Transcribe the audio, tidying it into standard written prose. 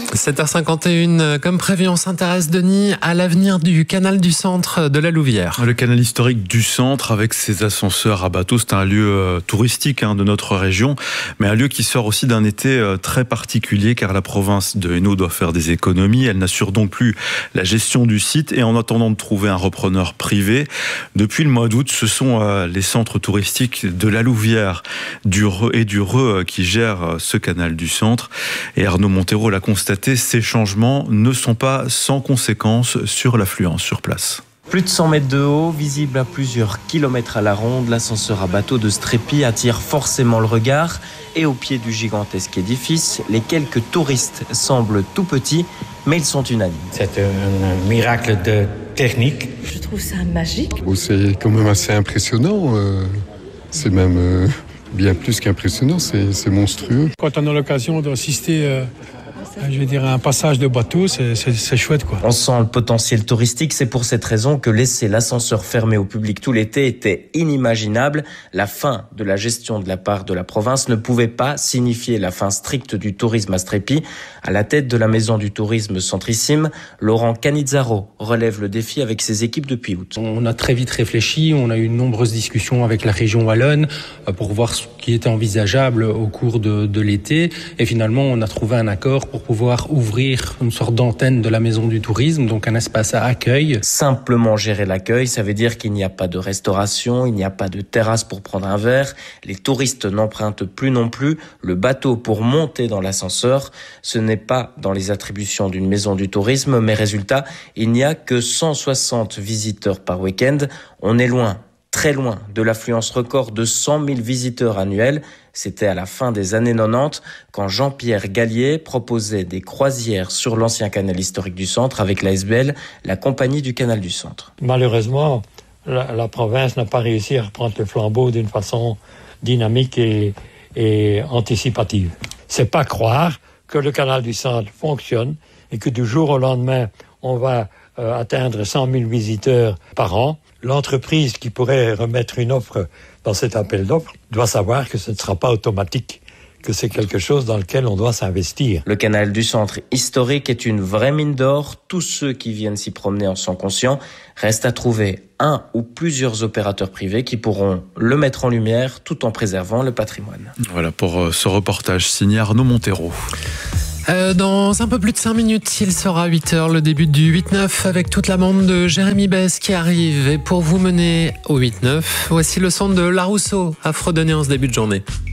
7h51, comme prévu, on s'intéresse, Denis, à l'avenir du canal du centre de la Louvière. Le canal historique du centre avec ses ascenseurs à bateaux, c'est un lieu touristique de notre région, mais un lieu qui sort aussi d'un été très particulier car la province de Hainaut doit faire des économies. Elle n'assure donc plus la gestion du site et en attendant de trouver un repreneur privé, depuis le mois d'août, ce sont les centres touristiques de la Louvière du Reux qui gèrent ce canal du centre. Et Arnaud Montero l'a constaté, ces changements ne sont pas sans conséquences sur l'affluence sur place. Plus de 100 mètres de haut, visible à plusieurs kilomètres à la ronde, l'ascenseur à bateau de Strépy attire forcément le regard. Et au pied du gigantesque édifice, les quelques touristes semblent tout petits, mais ils sont unanimes. C'est un miracle de technique. Je trouve ça magique. C'est quand même assez impressionnant. C'est même bien plus qu'impressionnant, c'est monstrueux. Quand on a l'occasion d'assister à un passage de bateau, c'est chouette, quoi. On sent le potentiel touristique, c'est pour cette raison que laisser l'ascenseur fermé au public tout l'été était inimaginable. La fin de la gestion de la part de la province ne pouvait pas signifier la fin stricte du tourisme à Strépy. À la tête de la maison du tourisme Centrissime, Laurent Canizzaro relève le défi avec ses équipes depuis août. On a très vite réfléchi, on a eu de nombreuses discussions avec la région wallonne pour voir ce qui était envisageable au cours de l'été. Et finalement, on a trouvé un accord pour pouvoir ouvrir une sorte d'antenne de la maison du tourisme, donc un espace à accueil. Simplement gérer l'accueil, ça veut dire qu'il n'y a pas de restauration, il n'y a pas de terrasse pour prendre un verre. Les touristes n'empruntent plus non plus le bateau pour monter dans l'ascenseur. Ce n'est pas dans les attributions d'une maison du tourisme, mais résultat, il n'y a que 160 visiteurs par week-end. On est loin, très loin de l'affluence record de 100 000 visiteurs annuels. C'était à la fin des années 90 quand Jean-Pierre Gallier proposait des croisières sur l'ancien canal historique du centre avec la SBL, la compagnie du canal du centre. Malheureusement, la province n'a pas réussi à reprendre le flambeau d'une façon dynamique et anticipative. C'est pas croire que le canal du centre fonctionne et que du jour au lendemain, on va atteindre 100 000 visiteurs par an. L'entreprise qui pourrait remettre une offre dans cet appel d'offres doit savoir que ce ne sera pas automatique, que c'est quelque chose dans lequel on doit s'investir. Le canal du centre historique est une vraie mine d'or. Tous ceux qui viennent s'y promener en sont conscients. Reste à trouver un ou plusieurs opérateurs privés qui pourront le mettre en lumière tout en préservant le patrimoine. Voilà pour ce reportage signé Arnaud Montero. Dans un peu plus de 5 minutes, il sera 8h, le début du 8-9 avec toute la bande de Jérémy Besse qui arrive. Et pour vous mener au 8-9, voici le son de La Rousseau à fredonner en ce début de journée.